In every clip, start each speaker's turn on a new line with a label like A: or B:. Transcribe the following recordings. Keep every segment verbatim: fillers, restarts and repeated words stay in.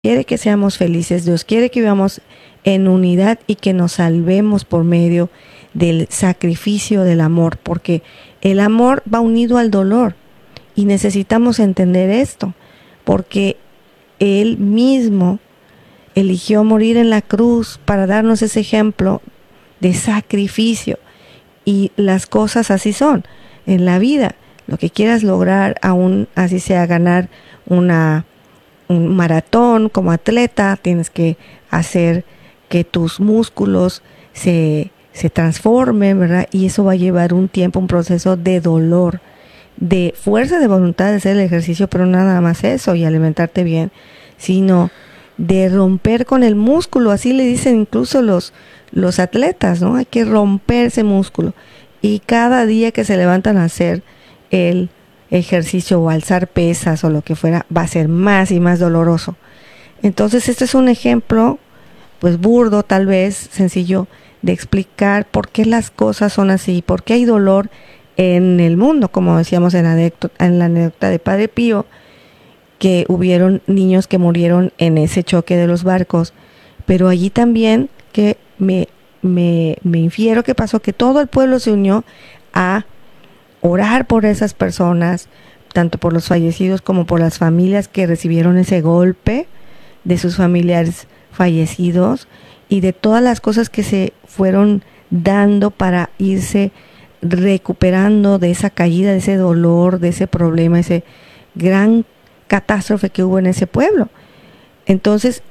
A: quiere que seamos felices, Dios quiere que vivamos en unidad y que nos salvemos por medio del sacrificio del amor, porque el amor va unido al dolor y necesitamos entender esto, porque Él mismo eligió morir en la cruz para darnos ese ejemplo de sacrificio, y las cosas así son en la vida. Lo que quieras lograr, aún así sea ganar una un maratón como atleta, tienes que hacer que tus músculos se, se transformen, ¿verdad? Y eso va a llevar un tiempo, un proceso de dolor, de fuerza de voluntad de hacer el ejercicio, pero no nada más eso y alimentarte bien, sino de romper con el músculo. Así le dicen incluso los, los atletas, ¿no? Hay que romper ese músculo. Y cada día que se levantan a hacer el ejercicio o alzar pesas o lo que fuera, va a ser más y más doloroso. Entonces este es un ejemplo, pues burdo tal vez, sencillo, de explicar por qué las cosas son así, por qué hay dolor en el mundo, como decíamos en la anécdota, en la anécdota de Padre Pío, que hubieron niños que murieron en ese choque de los barcos, pero allí también que me, me, me infiero que pasó que todo el pueblo se unió a orar por esas personas, tanto por los fallecidos como por las familias que recibieron ese golpe de sus familiares fallecidos, y de todas las cosas que se fueron dando para irse recuperando de esa caída, de ese dolor, de ese problema, ese gran catástrofe que hubo en ese pueblo. Entonces,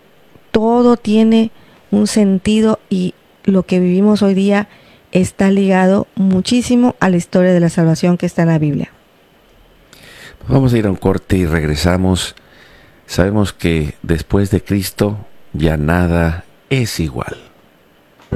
A: todo tiene un sentido, y lo que vivimos hoy día está ligado muchísimo a la historia de la salvación que está en la Biblia.
B: Vamos a ir a un corte y regresamos. Sabemos que después de Cristo ya nada es igual.